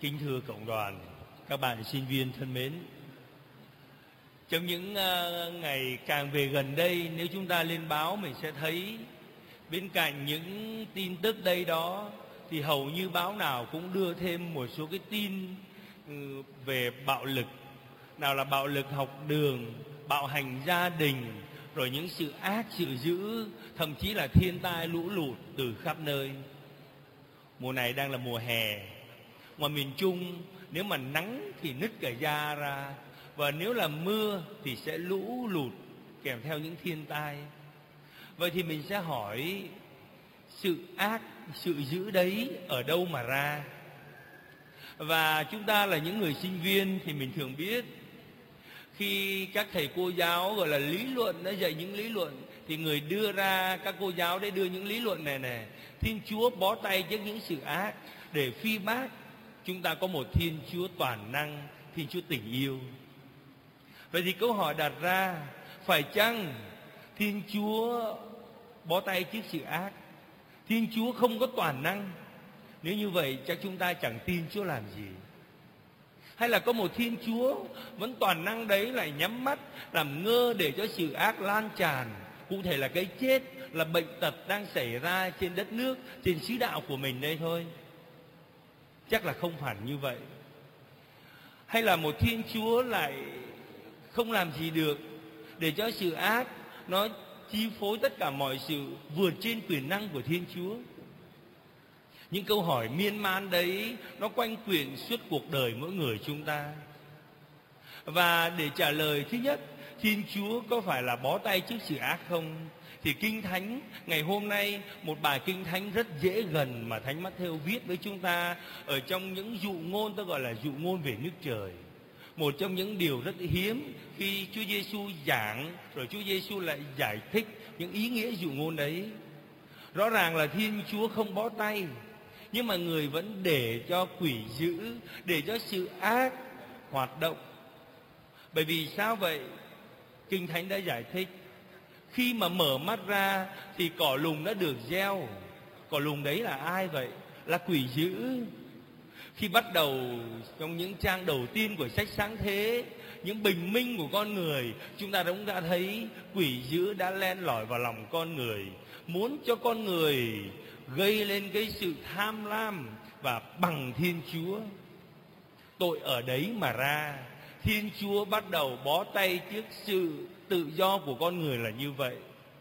Kính thưa cộng đoàn, các bạn sinh viên thân mến, trong những ngày càng về gần đây, nếu chúng ta lên báo mình sẽ thấy bên cạnh những tin tức đây đó thì hầu như báo nào cũng đưa thêm một số cái tin về bạo lực. Nào là bạo lực học đường, bạo hành gia đình, rồi những sự ác, sự dữ, thậm chí là thiên tai lũ lụt từ khắp nơi. Mùa này đang là mùa hè. Ngoài miền Trung, nếu mà nắng thì nứt cả da ra, và nếu là mưa thì sẽ lũ lụt kèm theo những thiên tai. Vậy thì mình sẽ hỏi, sự ác, sự dữ đấy ở đâu mà ra? Và chúng ta là những người sinh viên thì mình thường biết, khi các thầy cô giáo gọi là lý luận, đã dạy những lý luận, thì người đưa ra, các cô giáo đấy đưa những lý luận này, Thiên Chúa bó tay trước những sự ác để phi bác chúng ta có một Thiên Chúa toàn năng, Thiên Chúa tình yêu. Vậy thì câu hỏi đặt ra, phải chăng Thiên Chúa bó tay trước sự ác? Thiên Chúa không có toàn năng? Nếu như vậy chắc chúng ta chẳng tin Chúa làm gì. Hay là có một Thiên Chúa vẫn toàn năng đấy lại nhắm mắt làm ngơ để cho sự ác lan tràn, cụ thể là cái chết, là bệnh tật đang xảy ra trên đất nước, trên xứ đạo của mình đây thôi? Chắc là không hẳn như vậy. Hay là một Thiên Chúa lại không làm gì được để cho sự ác nó chi phối tất cả mọi sự, vượt trên quyền năng của Thiên Chúa? Những câu hỏi miên man đấy nó quanh quẩn suốt cuộc đời mỗi người chúng ta. Và để trả lời, thứ nhất, Thiên Chúa có phải là bó tay trước sự ác không? Thì Kinh Thánh ngày hôm nay, một bài Kinh Thánh rất dễ gần mà Thánh Mát-thêu viết với chúng ta ở trong những dụ ngôn, ta gọi là dụ ngôn về nước trời. Một trong những điều rất hiếm khi Chúa Giêsu giảng, rồi Chúa Giêsu lại giải thích những ý nghĩa dụ ngôn đấy. Rõ ràng là Thiên Chúa không bó tay, nhưng mà người vẫn để cho quỷ dữ, để cho sự ác hoạt động. Bởi vì sao vậy? Kinh Thánh đã giải thích, khi mà mở mắt ra thì cỏ lùng đã được gieo. Cỏ lùng đấy là ai vậy? Là quỷ dữ. Khi bắt đầu trong những trang đầu tiên của sách Sáng Thế, những bình minh của con người, chúng ta cũng đã thấy quỷ dữ đã len lỏi vào lòng con người, muốn cho con người gây lên cái sự tham lam và bằng Thiên Chúa. Tội ở đấy mà ra. Thiên Chúa bắt đầu bó tay trước sự tự do của con người là như vậy.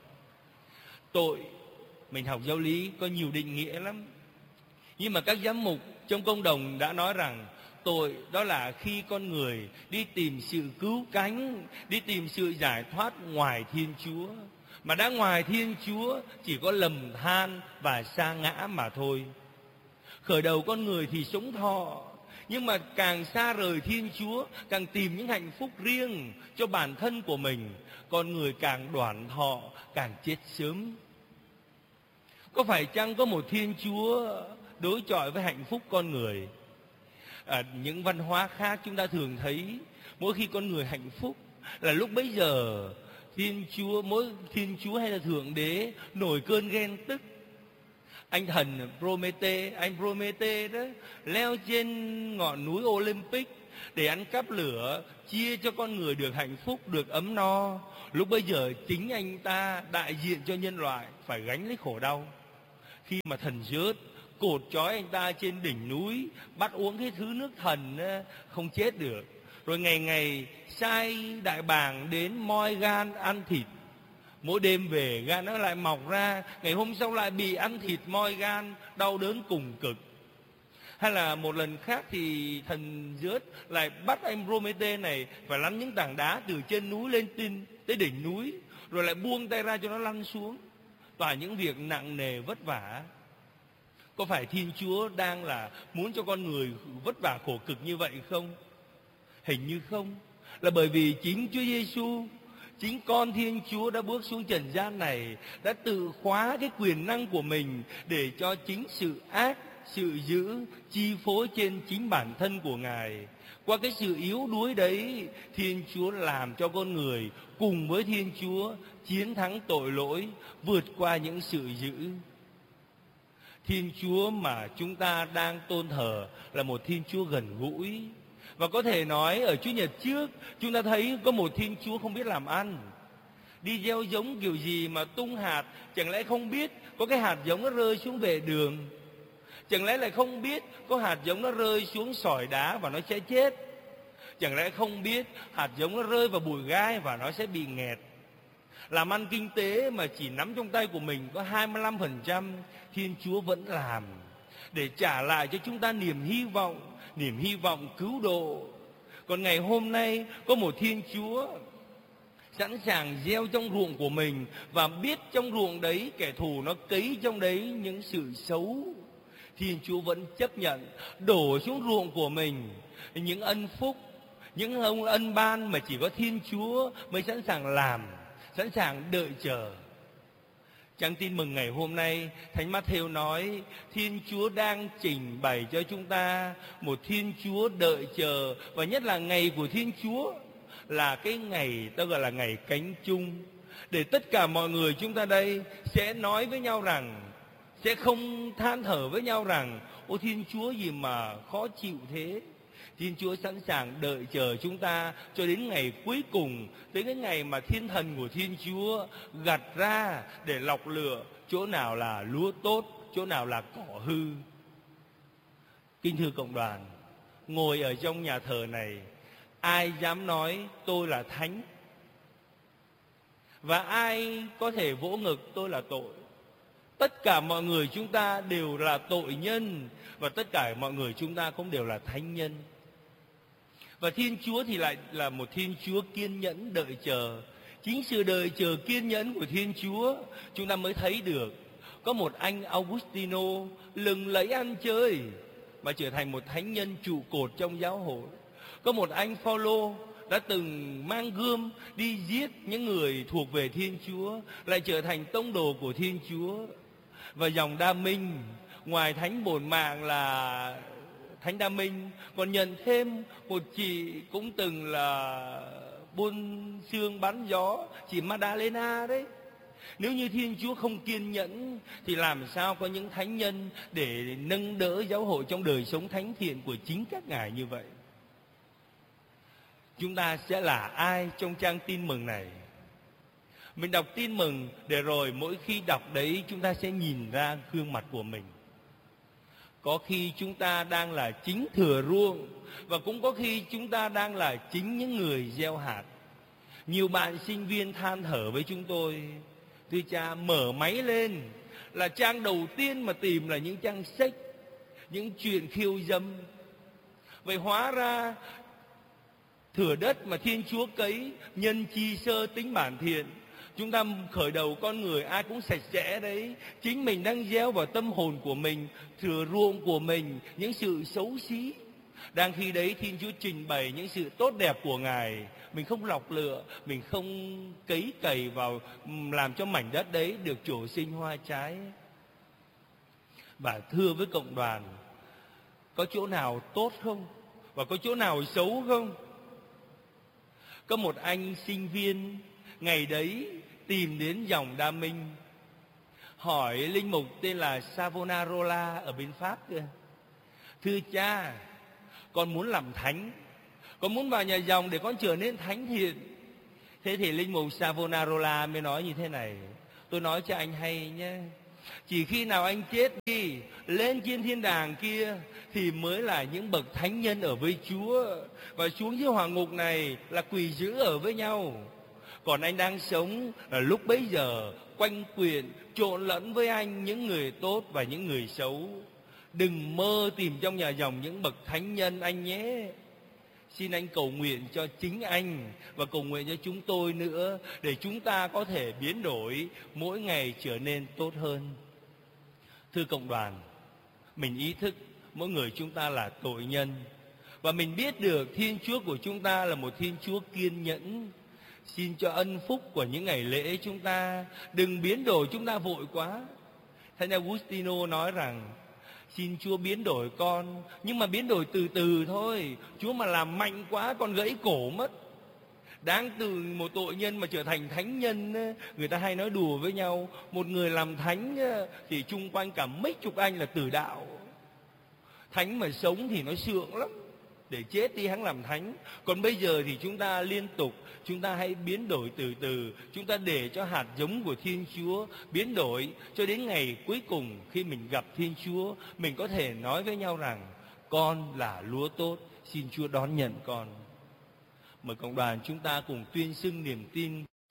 Tội, mình học giáo lý có nhiều định nghĩa lắm, nhưng mà các giám mục trong công đồng đã nói rằng tội đó là khi con người đi tìm sự cứu cánh, đi tìm sự giải thoát ngoài Thiên Chúa. Mà đã ngoài Thiên Chúa chỉ có lầm than và sa ngã mà thôi. Khởi đầu con người thì sống thọ, nhưng mà càng xa rời Thiên Chúa, càng tìm những hạnh phúc riêng cho bản thân của mình, con người càng đoạn thọ, càng chết sớm. Có phải chăng có một Thiên Chúa đối chọi với hạnh phúc con người? Những văn hóa khác chúng ta thường thấy mỗi khi con người hạnh phúc là lúc bấy giờ mỗi Thiên Chúa hay là Thượng Đế nổi cơn ghen tức. Anh thần anh Promete đó leo trên ngọn núi Olympic để ăn cắp lửa, chia cho con người được hạnh phúc, được ấm no. Lúc bấy giờ chính anh ta đại diện cho nhân loại phải gánh lấy khổ đau. Khi mà thần Zeus cột trói anh ta trên đỉnh núi, bắt uống cái thứ nước thần không chết được, rồi ngày ngày sai đại bàng đến moi gan ăn thịt. Mỗi đêm về gan nó lại mọc ra, ngày hôm sau lại bị ăn thịt moi gan, đau đớn cùng cực. Hay là một lần khác thì thần Zeus lại bắt anh Promete này phải lăn những tảng đá từ trên núi lên tới đỉnh núi, rồi lại buông tay ra cho nó lăn xuống. Toàn những việc nặng nề vất vả. Có phải Thiên Chúa đang là muốn cho con người vất vả khổ cực như vậy không? Hình như không. Là bởi vì chính Chúa Giêsu, chính con Thiên Chúa đã bước xuống trần gian này, đã tự khóa cái quyền năng của mình để cho chính sự ác, sự dữ chi phối trên chính bản thân của Ngài. Qua cái sự yếu đuối đấy, Thiên Chúa làm cho con người cùng với Thiên Chúa chiến thắng tội lỗi, vượt qua những sự dữ. Thiên Chúa mà chúng ta đang tôn thờ là một Thiên Chúa gần gũi. Và có thể nói ở Chủ nhật trước chúng ta thấy có một Thiên Chúa không biết làm ăn. Đi gieo giống kiểu gì mà tung hạt, chẳng lẽ không biết có cái hạt giống nó rơi xuống vệ đường? Chẳng lẽ lại không biết có hạt giống nó rơi xuống sỏi đá và nó sẽ chết? Chẳng lẽ không biết hạt giống nó rơi vào bụi gai và nó sẽ bị nghẹt? Làm ăn kinh tế mà chỉ nắm trong tay của mình có 25%, Thiên Chúa vẫn làm để trả lại cho chúng ta niềm hy vọng cứu độ. Còn ngày hôm nay có một Thiên Chúa sẵn sàng gieo trong ruộng của mình và biết trong ruộng đấy kẻ thù nó cấy trong đấy những sự xấu. Thiên Chúa vẫn chấp nhận đổ xuống ruộng của mình những ân phúc, những ân ban mà chỉ có Thiên Chúa mới sẵn sàng làm, sẵn sàng đợi chờ. Trang tin mừng ngày hôm nay, Thánh Mát-thêu nói Thiên Chúa đang trình bày cho chúng ta một Thiên Chúa đợi chờ, và nhất là ngày của Thiên Chúa là cái ngày ta gọi là ngày cánh chung, để tất cả mọi người chúng ta đây sẽ nói với nhau rằng, sẽ không than thở với nhau rằng ôi Thiên Chúa gì mà khó chịu thế. Thiên Chúa sẵn sàng đợi chờ chúng ta cho đến ngày cuối cùng, tới cái ngày mà thiên thần của Thiên Chúa gặt ra để lọc lựa chỗ nào là lúa tốt, chỗ nào là cỏ hư. Kính thưa cộng đoàn, ngồi ở trong nhà thờ này, ai dám nói tôi là thánh? Và ai có thể vỗ ngực tôi là tội? Tất cả mọi người chúng ta đều là tội nhân, và tất cả mọi người chúng ta cũng đều là thánh nhân. Và Thiên Chúa thì lại là một Thiên Chúa kiên nhẫn đợi chờ. Chính sự đợi chờ kiên nhẫn của Thiên Chúa chúng ta mới thấy được có một anh Augustino lừng lẫy ăn chơi mà trở thành một thánh nhân trụ cột trong giáo hội. Có một anh Phaolô đã từng mang gươm đi giết những người thuộc về Thiên Chúa, lại trở thành tông đồ của Thiên Chúa. Và dòng Đa Minh, ngoài thánh bổn mạng là Thánh Đa Minh, còn nhận thêm một chị cũng từng là buôn xương bán gió, chị Madalena đấy. Nếu như Thiên Chúa không kiên nhẫn thì làm sao có những thánh nhân để nâng đỡ giáo hội trong đời sống thánh thiện của chính các ngài như vậy? Chúng ta sẽ là ai trong trang tin mừng này? Mình đọc tin mừng để rồi mỗi khi đọc đấy chúng ta sẽ nhìn ra gương mặt của mình. Có khi chúng ta đang là chính thừa ruộng, và cũng có khi chúng ta đang là chính những người gieo hạt. Nhiều bạn sinh viên than thở với chúng tôi: thưa cha, mở máy lên là trang đầu tiên mà tìm là những trang sách, những chuyện khiêu dâm. Vậy hóa ra thửa đất mà Thiên Chúa cấy, nhân chi sơ tính bản thiện. Chúng ta khởi đầu con người ai cũng sạch sẽ đấy. Chính mình đang gieo vào tâm hồn của mình, thừa ruộng của mình, những sự xấu xí. Đang khi đấy Thiên Chúa trình bày những sự tốt đẹp của Ngài, mình không lọc lựa, mình không cấy cày vào, làm cho mảnh đất đấy được trổ sinh hoa trái. Và thưa với cộng đoàn, có chỗ nào tốt không? Và có chỗ nào xấu không? Có một anh sinh viên ngày đấy tìm đến dòng Đa Minh, hỏi linh mục tên là Savonarola ở bên Pháp kia: thưa cha, con muốn làm thánh, con muốn vào nhà dòng để con trở nên thánh thiện. Thế thì linh mục Savonarola mới nói như thế này: tôi nói cho anh hay nhé, chỉ khi nào anh chết đi, lên trên thiên đàng kia thì mới là những bậc thánh nhân ở với Chúa, và xuống dưới hỏa ngục này là quỳ giữ ở với nhau. Còn anh đang sống là lúc bấy giờ quanh quyện, trộn lẫn với anh những người tốt và những người xấu. Đừng mơ tìm trong nhà dòng những bậc thánh nhân anh nhé. Xin anh cầu nguyện cho chính anh và cầu nguyện cho chúng tôi nữa, để chúng ta có thể biến đổi mỗi ngày trở nên tốt hơn. Thưa cộng đoàn, mình ý thức mỗi người chúng ta là tội nhân, và mình biết được Thiên Chúa của chúng ta là một Thiên Chúa kiên nhẫn. Xin cho ân phúc của những ngày lễ chúng ta đừng biến đổi chúng ta vội quá. Thánh Augustino nói rằng xin Chúa biến đổi con, nhưng mà biến đổi từ từ thôi. Chúa mà làm mạnh quá con gãy cổ mất. Đáng từ một tội nhân mà trở thành thánh nhân. Người ta hay nói đùa với nhau, một người làm thánh thì chung quanh cả mấy chục anh là tử đạo. Thánh mà sống thì nó sượng lắm, để chết đi hắn làm thánh. Còn bây giờ thì chúng ta liên tục, chúng ta hãy biến đổi từ từ. Chúng ta để cho hạt giống của Thiên Chúa biến đổi, cho đến ngày cuối cùng khi mình gặp Thiên Chúa, mình có thể nói với nhau rằng con là lúa tốt, xin Chúa đón nhận con. Mời cộng đoàn chúng ta cùng tuyên xưng niềm tin